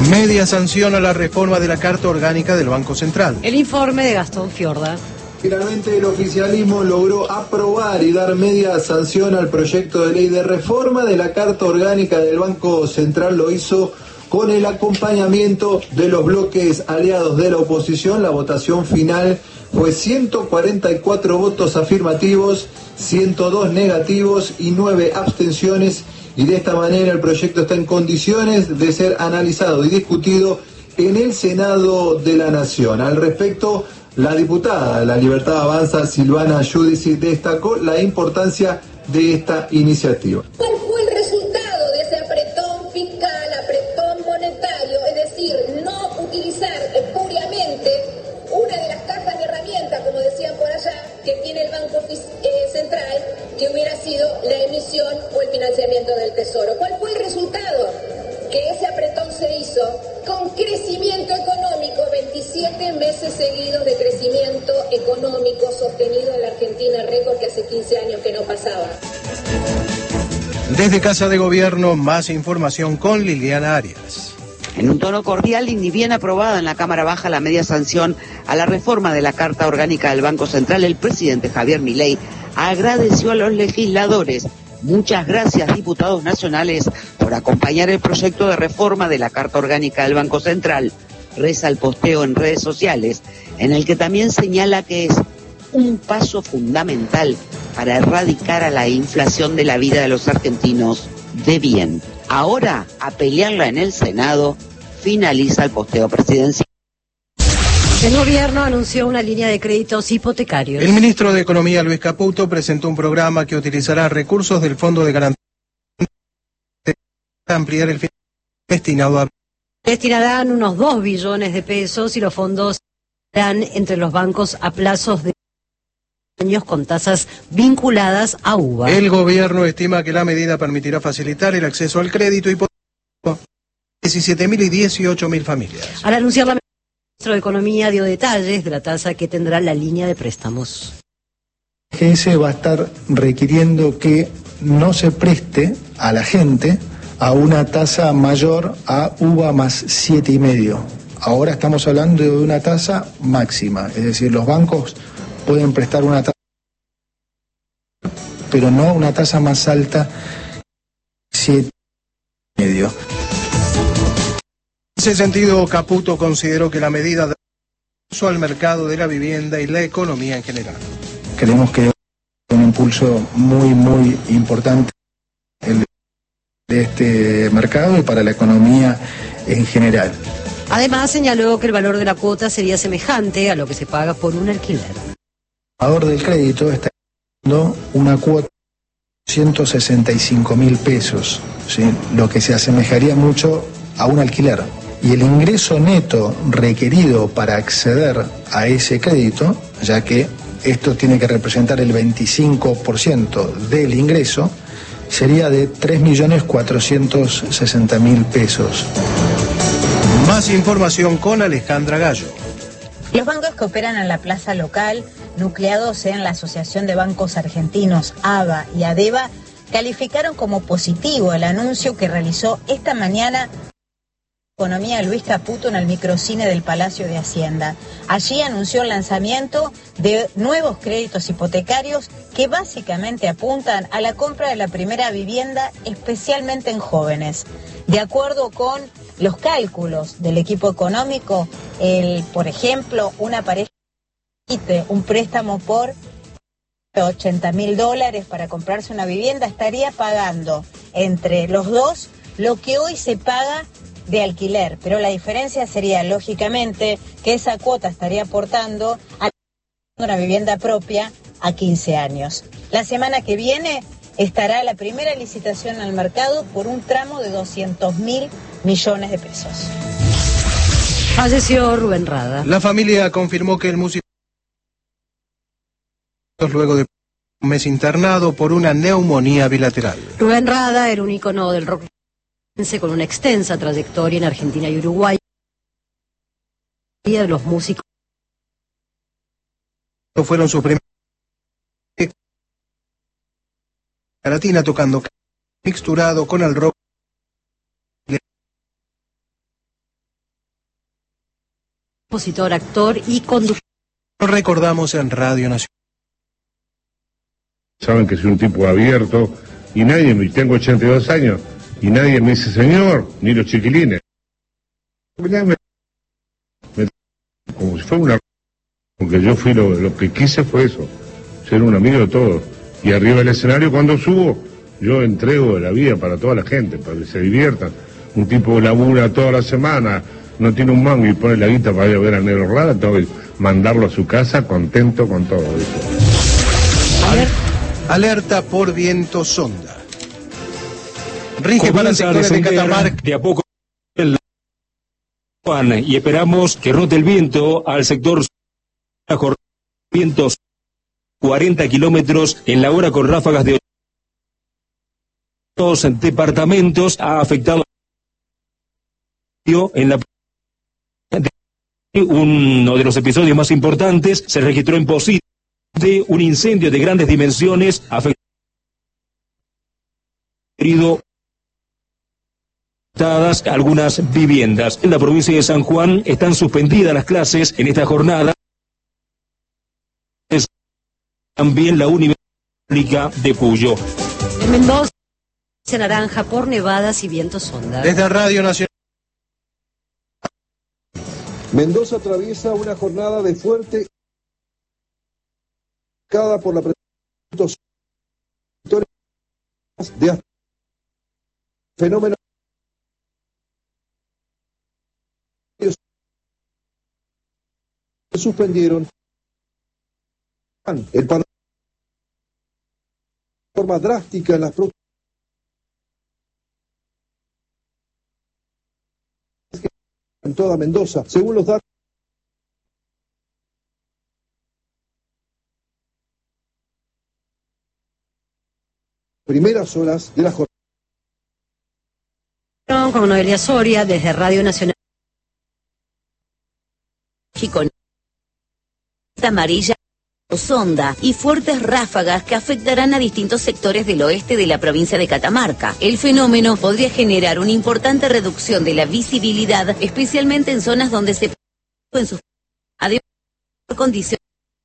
Media sanción a la reforma de la Carta Orgánica del Banco Central. El informe de Gastón Fiorda. Finalmente el oficialismo logró aprobar y dar media sanción al proyecto de ley de reforma de la Carta Orgánica del Banco Central. Lo hizo con el acompañamiento de los bloques aliados de la oposición. La votación final fue 144 votos afirmativos, 102 negativos y 9 abstenciones. Y de esta manera el proyecto está en condiciones de ser analizado y discutido en el Senado de la Nación. Al respecto, la diputada de La Libertad Avanza, Silvana Giudici, destacó la importancia de esta iniciativa. ¿Cuál fue el resultado de ese apretón fiscal, apretón monetario? Es decir, no utilizar espuriamente una de las cajas de herramientas, como decían por allá, que tiene el Banco Central, que hubiera sido la emisión o el financiamiento del Tesoro. ¿Cuál fue el resultado? Que ese apretón se hizo con crecimiento económico, 27 meses seguidos de crecimiento económico sostenido en la Argentina, récord que hace 15 años que no pasaba. Desde Casa de Gobierno, más información con Liliana Arias. En un tono cordial y ni bien aprobada en la Cámara Baja la media sanción a la reforma de la Carta Orgánica del Banco Central, el presidente Javier Milei agradeció a los legisladores. Muchas gracias, diputados nacionales, por acompañar el proyecto de reforma de la Carta Orgánica del Banco Central. Reza el posteo en redes sociales, en el que también señala que es un paso fundamental para erradicar a la inflación de la vida de los argentinos de bien. Ahora, a pelearla en el Senado, finaliza el posteo presidencial. El gobierno anunció una línea de créditos hipotecarios. El ministro de Economía, Luis Caputo, presentó un programa que utilizará recursos del Fondo de Garantía para ampliar el destinado a... Destinarán unos 2 billones de pesos y los fondos serán entre los bancos a plazos de años con tasas vinculadas a UVA. El gobierno estima que la medida permitirá facilitar el acceso al crédito hipotecario a 17.000 y 18.000 familias. Al anunciar la medida, el ministro de Economía dio detalles de la tasa que tendrá la línea de préstamos. Ese va a estar requiriendo que no se preste a la gente a una tasa mayor a UVA más 7,5. Ahora estamos hablando de una tasa máxima, es decir, los bancos pueden prestar una tasa, pero no una tasa más alta, 7,5. En ese sentido, Caputo consideró que la medida da impulso al mercado de la vivienda y la economía en general. Creemos que es un impulso muy importante de este mercado y para la economía en general. Además, señaló que el valor de la cuota sería semejante a lo que se paga por un alquiler. El pagador del crédito está pagando una cuota de 165.000 pesos, ¿sí? Lo que se asemejaría mucho a un alquiler. Y el ingreso neto requerido para acceder a ese crédito, ya que esto tiene que representar el 25% del ingreso, sería de 3.460.000 pesos. Más información con Alejandra Gallo. Los bancos que operan en la plaza local, nucleados en la Asociación de Bancos Argentinos, ABA y ADEBA, calificaron como positivo el anuncio que realizó esta mañana Economía Luis Caputo en el microcine del Palacio de Hacienda. Allí anunció el lanzamiento de nuevos créditos hipotecarios que básicamente apuntan a la compra de la primera vivienda, especialmente en jóvenes. De acuerdo con los cálculos del equipo económico, por ejemplo, una pareja que un préstamo por $80.000 para comprarse una vivienda estaría pagando entre los dos lo que hoy se paga de alquiler, pero la diferencia sería, lógicamente, que esa cuota estaría aportando a una vivienda propia a 15 años. La semana que viene estará la primera licitación al mercado por un tramo de 200.000 millones de pesos. Falleció Rubén Rada. La familia confirmó que el músico, luego de un mes internado por una neumonía bilateral. Rubén Rada era un ícono del rock con una extensa trayectoria en Argentina y Uruguay. De los músicos fueron sus primeros latina tocando mixturado con el rock compositor, actor y conductor. Recordamos en Radio Nacional. Saben que soy un tipo abierto y tengo 82 años y nadie me dice señor, ni los chiquilines. Como si fuera una... Porque yo fui lo que quise fue eso, ser un amigo de todos. Y arriba del escenario cuando subo, yo entrego la vida para toda la gente, para que se diviertan. Un tipo que labura toda la semana, no tiene un mango y pone la guita para ir a ver a Negro Rada, tengo que mandarlo a su casa contento con todo eso. Alerta por viento sonda. Rige para sectores de Catamarca. De a poco y esperamos que rote el viento al sector vientos 40 kilómetros en la hora con ráfagas de 8 departamentos. Ha afectado en la uno de los episodios más importantes se registró en Posito de un incendio de grandes dimensiones afectado algunas viviendas. En la provincia de San Juan están suspendidas las clases en esta jornada. También la Universidad Pública de Cuyo. En Mendoza se naranja por nevadas y vientos sonda. Desde Radio Nacional. Mendoza atraviesa una jornada de fuerte por la de fenómenos suspendieron el panorama de forma drástica en las próximas en toda Mendoza, según los datos primeras horas de la jornada. Con Noelia Soria desde Radio Nacional. Con amarilla sonda y fuertes ráfagas que afectarán a distintos sectores del oeste de la provincia de Catamarca. El fenómeno podría generar una importante reducción de la visibilidad, especialmente en zonas donde se en sus además condiciones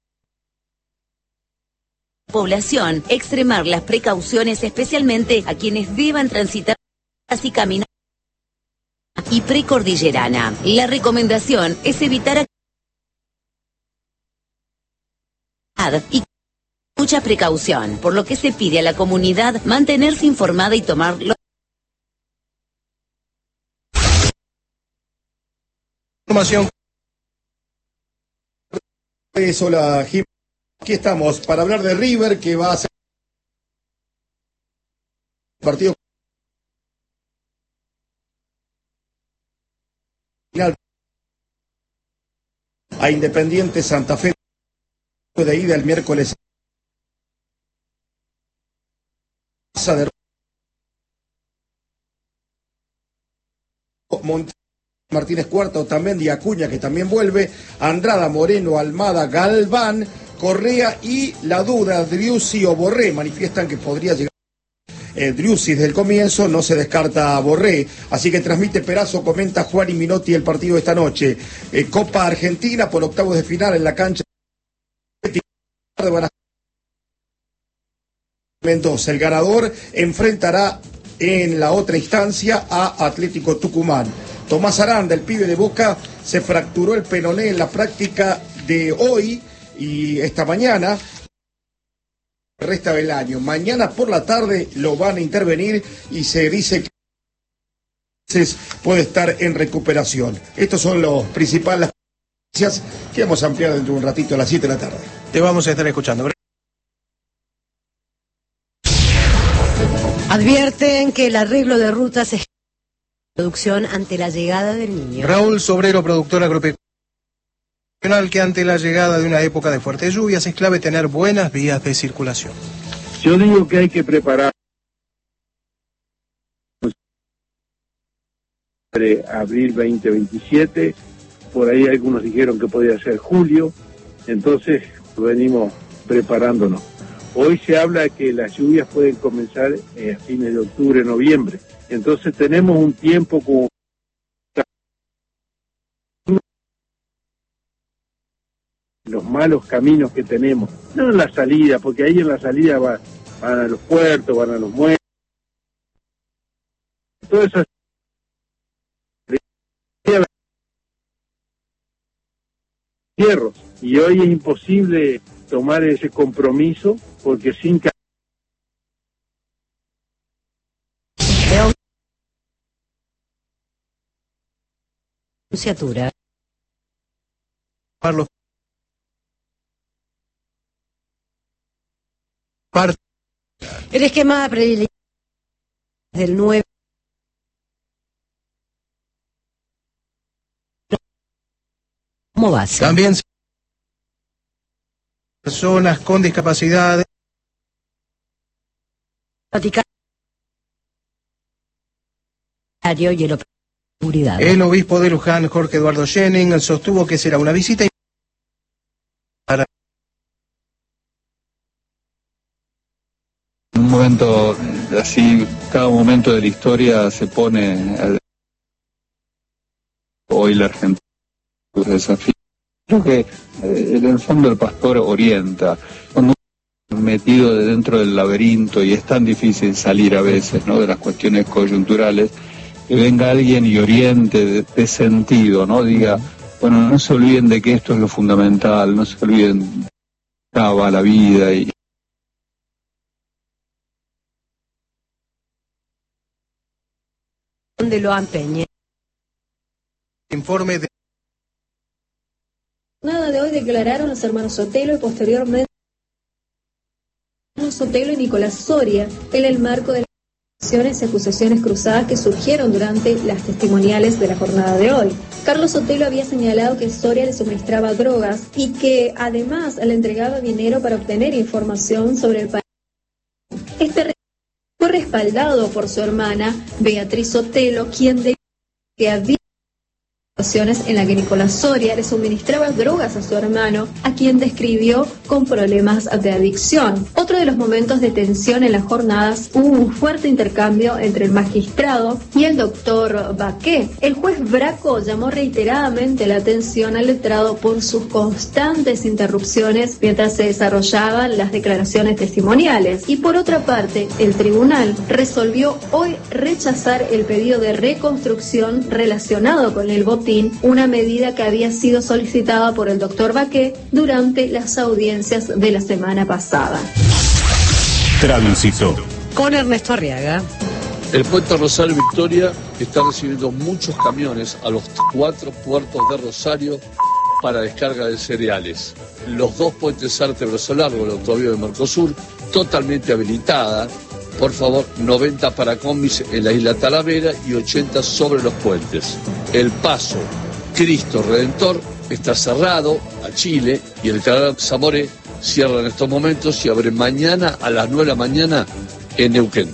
de población, extremar las precauciones especialmente a quienes deban transitar y caminar y precordillerana. La recomendación es evitar y mucha precaución, por lo que se pide a la comunidad mantenerse informada y tomarlo. Información. Hola, Jim. Aquí estamos para hablar de River, que va a ser partido final a Independiente Santa Fe de ida el miércoles de Martínez Cuarto, también de Acuña, que también vuelve, Andrada, Moreno, Almada, Galván, Correa y la duda, Driussi o Borré. Manifiestan que podría llegar Driussi desde el comienzo, no se descarta a Borré, así que transmite Perazo, comenta Juan y Minotti el partido de esta noche. Copa Argentina por octavos de final en la cancha de Mendoza. El ganador enfrentará en la otra instancia a Atlético Tucumán. Tomás Aranda, el pibe de Boca, se fracturó el peroné en la práctica de hoy y esta mañana. El resto del año. Mañana por la tarde lo van a intervenir y se dice que puede estar en recuperación. Estos son los principales noticias que vamos a ampliar dentro de un ratito a las 7 de la tarde. Te vamos a estar escuchando. Advierten que el arreglo de rutas es producción ante la llegada del niño. Raúl Sobrero, productor agropecuario, que ante la llegada de una época de fuertes lluvias es clave tener buenas vías de circulación. Yo digo que hay que preparar abril 2027, por ahí algunos dijeron que podía ser julio, entonces venimos preparándonos. Hoy se habla que las lluvias pueden comenzar a fines de octubre, noviembre. Entonces tenemos un tiempo como los malos caminos que tenemos, no en la salida, porque ahí en la salida van a los puertos, van a los muelles, todo eso cierros, y hoy es imposible tomar ese compromiso porque sin Anunciatura. Carlos. El esquema preliminar del 9 como base. También personas con discapacidad. Y el seguridad. El obispo de Luján, Jorge Eduardo Jennings, sostuvo que será una visita para en un momento así, cada momento de la historia se pone hoy la Argentina sus desafíos. Creo que en el fondo el pastor orienta. Cuando uno metido dentro del laberinto y es tan difícil salir a veces, ¿no?, de las cuestiones coyunturales, que venga alguien y oriente de sentido, ¿no? Diga, bueno, no se olviden de que esto es lo fundamental, no se olviden de la vida y donde lo empeñe. Informe de Nada de hoy declararon los hermanos Sotelo y posteriormente Sotelo y Nicolás Soria en el marco de las y acusaciones cruzadas que surgieron durante las testimoniales de la jornada de hoy. Carlos Sotelo había señalado que Soria le suministraba drogas y que además le entregaba dinero para obtener información sobre el país. Este fue respaldado por su hermana Beatriz Sotelo, quien declaró que había situaciones en las que Nicolás Soria le suministraba drogas a su hermano, a quien describió con problemas de adicción. Otro de los momentos de tensión en las jornadas, hubo un fuerte intercambio entre el magistrado y el doctor Baqué. El juez Braco llamó reiteradamente la atención al letrado por sus constantes interrupciones mientras se desarrollaban las declaraciones testimoniales. Y por otra parte, el tribunal resolvió hoy rechazar el pedido de reconstrucción relacionado con el botín, una medida que había sido solicitada por el doctor Baqué durante las audiencias de la semana pasada. Tránsito. Con Ernesto Arriaga. El puente Rosario Victoria está recibiendo muchos camiones a los 4 puertos de Rosario para descarga de cereales. Los 2 puentes Ártebros a largo, la autovía de Mercosur, totalmente habilitada. Por favor, 90 para combis en la isla Talavera y 80 sobre los puentes. El paso Cristo Redentor está cerrado a Chile y el canal Zamoré cierra en estos momentos y abre mañana a las 9 de la mañana en Neuquén.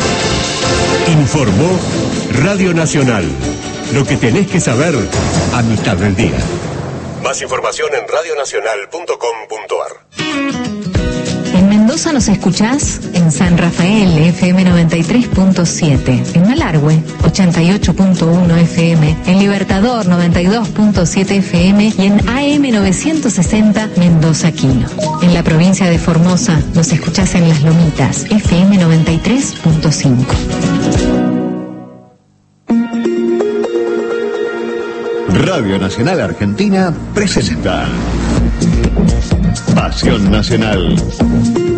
Informó Radio Nacional. Lo que tenés que saber a mitad del día. Más información en radionacional.com.ar. En Mendoza nos escuchás en San Rafael, FM 93.7, en Malargüe, 88.1 FM, en Libertador, 92.7 FM y en AM 960 Mendoza Quino. En la provincia de Formosa nos escuchás en Las Lomitas, FM 93.5. Radio Nacional Argentina presenta Pasión Nacional.